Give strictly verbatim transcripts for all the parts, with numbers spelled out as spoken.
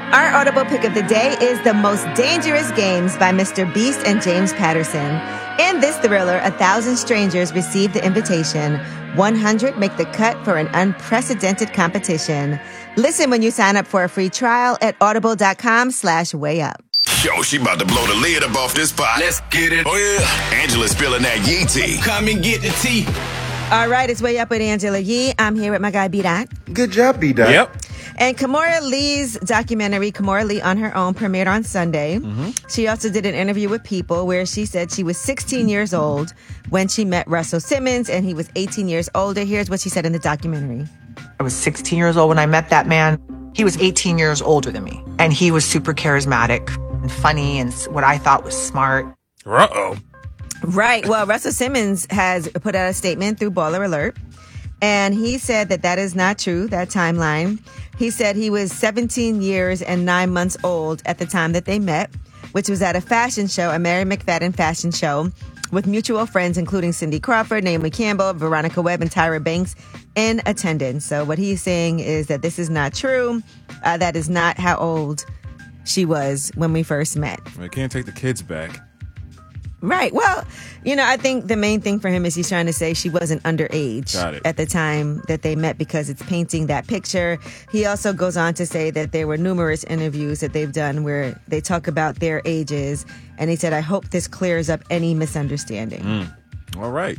Our Audible pick of the day is The Most Dangerous Games by Mister Beast and James Patterson. In this thriller, a thousand strangers receive the invitation. one hundred make the cut for an unprecedented competition. Listen when you sign up for a free trial at audible.com slash way up. Yo, she about to blow the lid up off this pot. Let's get it. Oh, yeah. Angela's spilling that Yee tea. Come and get the tea. All right, it's Way Up with Angela Yee. I'm here with my guy, B-Dot. Good job, B-Dot. Yep. And Kimora Lee's documentary, Kimora Lee on Her Own, premiered on Sunday. Mm-hmm. She also did an interview with People where she said she was sixteen years old when she met Russell Simmons, and he was eighteen years older. Here's what she said in the documentary. I was sixteen years old when I met that man. He was eighteen years older than me, and he was super charismatic and funny and what I thought was smart. Uh-oh. Right. Well, Russell Simmons has put out a statement through Baller Alert, and he said that that is not true, that timeline. He said he was seventeen years and nine months old at the time that they met, which was at a fashion show, a Mary McFadden fashion show, with mutual friends, including Cindy Crawford, Naomi Campbell, Veronica Webb, and Tyra Banks in attendance. So what he's saying is that this is not true. Uh, that is not how old she was when we first met. I can't take the kids back. Right. Well, you know, I think the main thing for him is he's trying to say she wasn't underage at the time that they met because it's painting that picture. He also goes on to say that there were numerous interviews that they've done where they talk about their ages. And he said, I hope this clears up any misunderstanding. Mm. All right.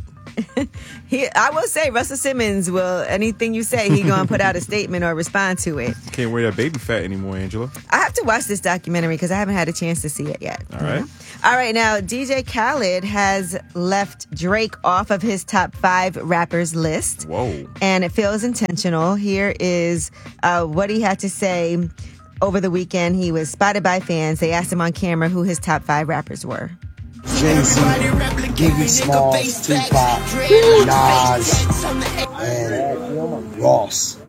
he, I will say, Russell Simmons will, anything you say, he going to put out a statement or respond to it. Can't wear that baby fat anymore, Angela. I have to watch this documentary because I haven't had a chance to see it yet. All right. Know? All right. Now, D J Khaled has left Drake off of his top five rappers list. Whoa. And it feels intentional. Here is uh, what he had to say over the weekend. He was spotted by fans. They asked him on camera who his top five rappers were. Jay-Z, Biggie Smalls, Tupac, Nas, and Ross.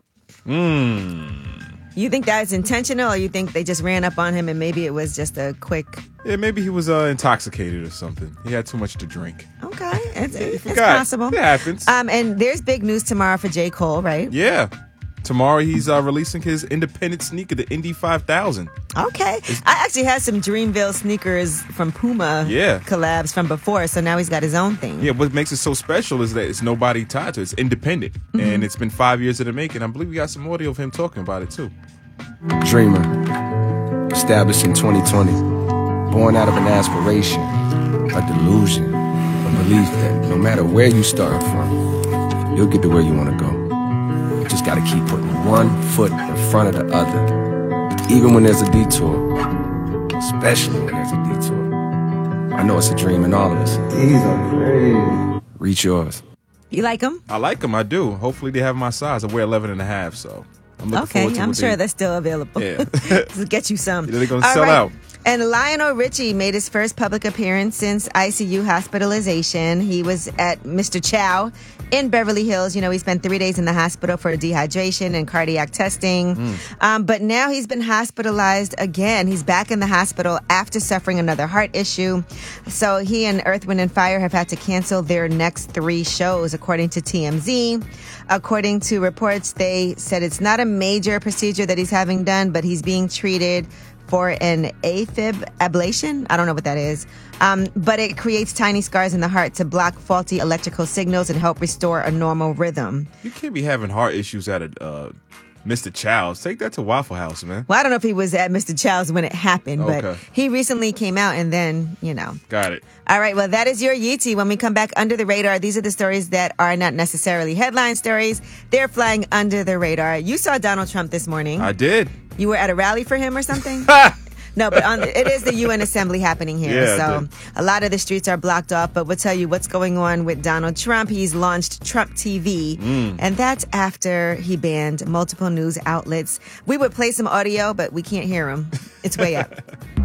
Hmm. You think that's intentional, or you think they just ran up on him and maybe it was just a quick... Yeah, maybe he was uh, intoxicated or something. He had too much to drink. Okay, it's, yeah, it's possible. It happens. Um, and there's big news tomorrow for J. Cole, right? Yeah. Tomorrow he's uh, releasing his independent sneaker, the Indy five thousand. Okay. It's, I actually had some Dreamville sneakers from Puma yeah. collabs from before, so now he's got his own thing. Yeah, what makes it so special is that it's nobody tied to it. It's independent. Mm-hmm. And it's been five years in the making. I believe we got some audio of him talking about it, too. Dreamer, established in twenty twenty, born out of an aspiration, a delusion, a belief that no matter where you start from, you'll get to where you want to go. Just gotta keep putting one foot in front of the other, even when there's a detour, especially when there's a detour. I know it's a dream in all of us. These are great. Reach yours. You like them? I like them, I do. Hopefully they have my size. I wear eleven and a half, so I'm looking okay, forward to I'm what sure they... that's still available. Yeah. To get you some. They're gonna all sell right. out. And Lionel Richie made his first public appearance since I C U hospitalization. He was at Mister Chow in Beverly Hills. You know, he spent three days in the hospital for dehydration and cardiac testing. Mm. Um, but now he's been hospitalized again. He's back in the hospital after suffering another heart issue. So he and Earth, Wind and Fire have had to cancel their next three shows, according to T M Z. According to reports, they said it's not a major procedure that he's having done, but he's being treated for an AFib ablation. I don't know what that is. Um, but it creates tiny scars in the heart to block faulty electrical signals and help restore a normal rhythm. You can't be having heart issues at a uh, Mister Chow's. Take that to Waffle House, man. Well, I don't know if he was at Mister Chow's when it happened, okay. but he recently came out and then, you know. Got it. All right, well, that is your Yeetie. When we come back under the radar, these are the stories that are not necessarily headline stories. They're flying under the radar. You saw Donald Trump this morning. I did. You were at a rally for him or something? No, but on, it is the U N Assembly happening here. Yeah, so a lot of the streets are blocked off, but we'll tell you what's going on with Donald Trump. He's launched Trump T V, mm. and that's after he banned multiple news outlets. We would play some audio, but we can't hear him. It's way up.